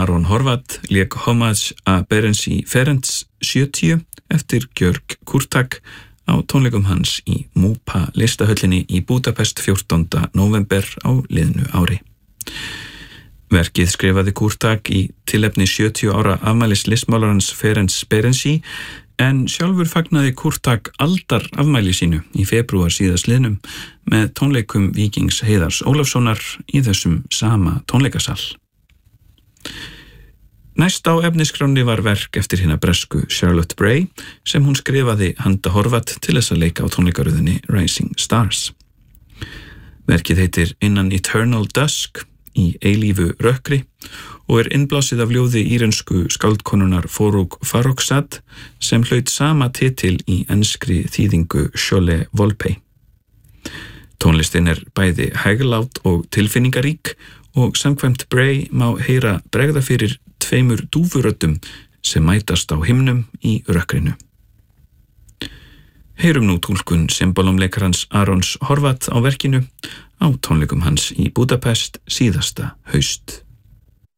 Aron Horvath lék Homage a Berency Ferenc 70 eftir Gjörg Kurtak á tónleikum hans í Múpa listahöllinni í Budapest 14. nóvember á liðnu ári. Verkið skrifaði Kurtak í tilefni 70 ára afmælis listmálarans Ferenc Berency en sjálfur fagnaði Kurtak aldar afmæli sínu í febrúar síðastliðnum með tónleikum Víkings Heiðars Ólafssonar í þessum sama tónleikasal. Næst á efniskránni var verk eftir hina bresku Charlotte Bray sem hún skrifaði handa Horvath til þess að leika á tónleikaröðinni Rising Stars. Verkið heitir Innan Eternal Dusk í eilífu rökkri og innblásið af ljóði írensku skáldkonunnar Forugh Farrokhzad sem hlaut sama titil í enskri þýðingu Sholé Wolpay. Tónlistin bæði hæglát og tilfinningarík og samkvæmt Bray má heyra bregða fyrir tveimur dúfuröddum sem mætast á himnum í rökkrinu. Heyrum nú túlkun symbolumleikarans Arons Horvath á verkinu á tónleikum hans í Budapest síðasta haust.